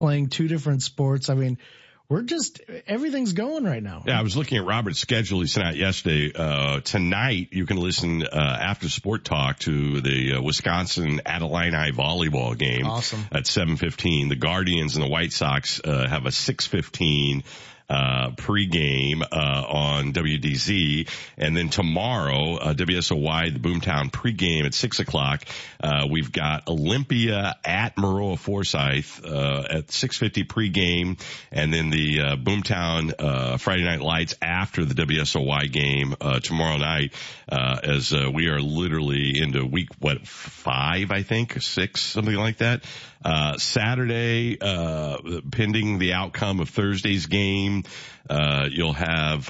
playing two different sports. I mean, everything's going right now. Yeah, I was looking at Robert's schedule he sent out yesterday. Tonight, you can listen after Sport Talk to the Wisconsin Adelini volleyball game. Awesome. At 7:15. The Guardians and the White Sox have a 6:15 pregame on WDZ, and then tomorrow WSOY the Boomtown pregame at 6:00. We've got Olympia at Maroa Forsyth at 6:50 pregame, and then the Boomtown Friday Night Lights after the WSOY game tomorrow night. As we are literally into week 5, I think, or 6, something like that. Saturday, pending the outcome of Thursday's game, you'll have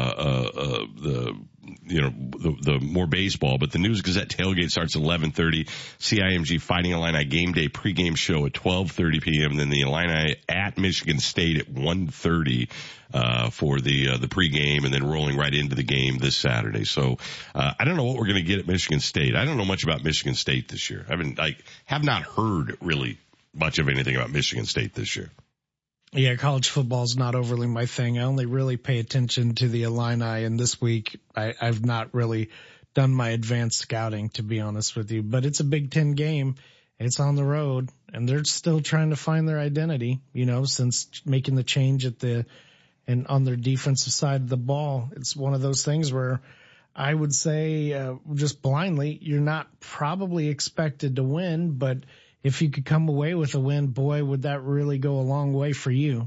the more baseball, but the News Gazette tailgate starts at 11:30. CIMG Fighting Illini game day pregame show at 12:30 p.m. Then the Illini at Michigan State at 1:30 for the pregame, and then rolling right into the game this Saturday. So I don't know what we're going to get at Michigan State. I don't know much about Michigan State this year. Have not heard really much of anything about Michigan State this year. Yeah, college football is not overly my thing. I only really pay attention to the Illini, and this week I've not really done my advanced scouting, to be honest with you. But it's a Big Ten game. It's on the road, and they're still trying to find their identity, since making the change and on their defensive side of the ball. It's one of those things where I would say just blindly, you're not probably expected to win, but if you could come away with a win, boy, would that really go a long way for you.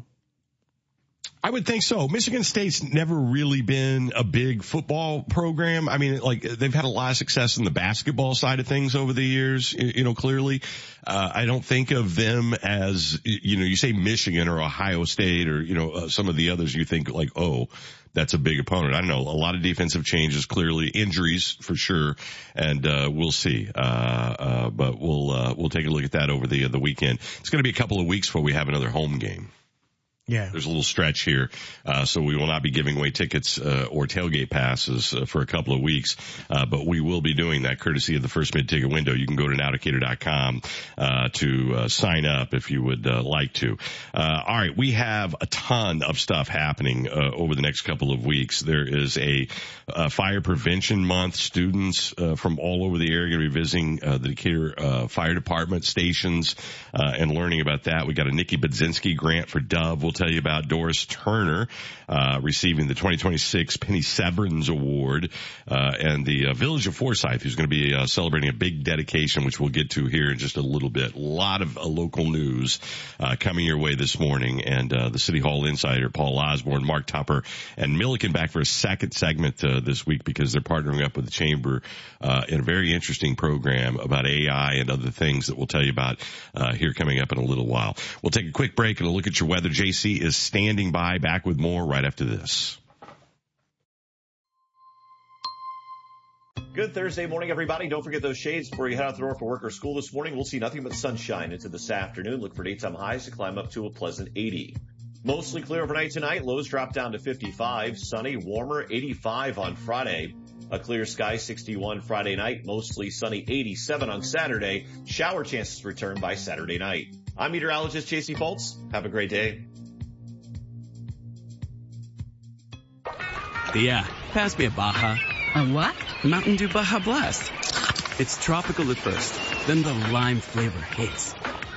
I would think so. Michigan State's never really been a big football program. I mean, they've had a lot of success in the basketball side of things over the years, clearly. I don't think of them as, you say Michigan or Ohio State or, some of the others you think that's a big opponent. I don't know. A lot of defensive changes, clearly injuries for sure. And, we'll see. But we'll take a look at that over the weekend. It's going to be a couple of weeks before we have another home game. Yeah. There's a little stretch here. So we will not be giving away tickets, or tailgate passes for a couple of weeks. But we will be doing that courtesy of the First Mid Ticket window. You can go to nowdecatur.com, to sign up if you would, like to. All right. We have a ton of stuff happening, over the next couple of weeks. There is a fire prevention month. Students, from all over the area are going to be visiting, the Decatur, fire department stations, and learning about that. We got a Nikki Budzinski grant for Dove. We'll tell you about Doris Turner receiving the 2026 Penny Severns Award, and the Village of Forsyth, who's going to be celebrating a big dedication, which we'll get to here in just a little bit. A lot of local news coming your way this morning, and the City Hall insider Paul Osborne, Mark Tupper, and Milliken back for a second segment this week because they're partnering up with the Chamber in a very interesting program about AI and other things that we'll tell you about here coming up in a little while. We'll take a quick break and a look at your weather. JC is standing by, back with more right after this. Good Thursday morning, everybody. Don't forget those shades before you head out the door for work or school this morning. We'll see nothing but sunshine into this afternoon. Look for daytime highs to climb up to a pleasant 80. Mostly clear overnight tonight. Lows drop down to 55. Sunny, warmer, 85 on Friday. A clear sky, 61 Friday night. Mostly sunny, 87 on Saturday. Shower chances return by Saturday night. I'm meteorologist J.C. Foltz. Have a great day. Yeah, pass me a Baja. A what? Mountain Dew Baja Blast. It's tropical at first, then the lime flavor hits.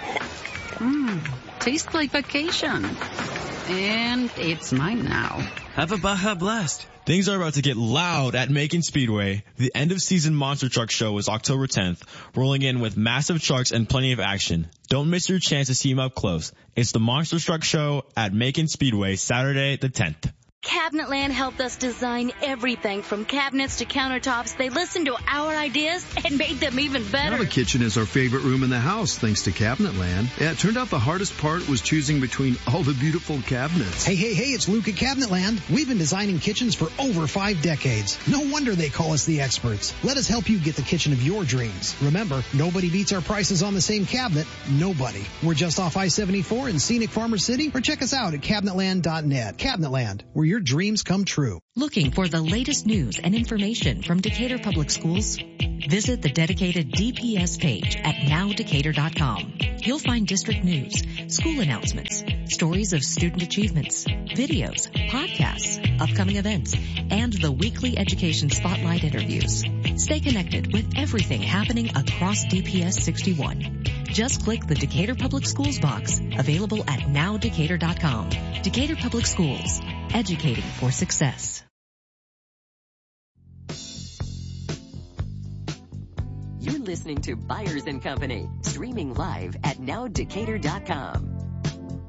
Tastes like vacation. And it's mine now. Have a Baja Blast. Things are about to get loud at Macon Speedway. The end of season monster truck show is October 10th, rolling in with massive trucks and plenty of action. Don't miss your chance to see them up close. It's the Monster Truck Show at Macon Speedway, Saturday the 10th. Cabinetland helped us design everything from cabinets to countertops. They listened to our ideas and made them even better. Now the kitchen is our favorite room in the house, thanks to Cabinetland. Yeah, it turned out the hardest part was choosing between all the beautiful cabinets. Hey, it's Luke at Cabinetland. We've been designing kitchens for over 5 decades. No wonder they call us the experts. Let us help you get the kitchen of your dreams. Remember, nobody beats our prices on the same cabinet. Nobody. We're just off I-74 in scenic Farmer City, or check us out at cabinetland.net. Cabinetland, where your dreams come true. Looking for the latest news and information from Decatur Public Schools? Visit the dedicated DPS page at nowdecatur.com. You'll find district news, school announcements, stories of student achievements, videos, podcasts, upcoming events, and the weekly education spotlight interviews. Stay connected with everything happening across DPS 61. Just click the Decatur Public Schools box, available at nowdecatur.com. Decatur Public Schools, educating for success. You're listening to Byers & Company, streaming live at nowdecatur.com.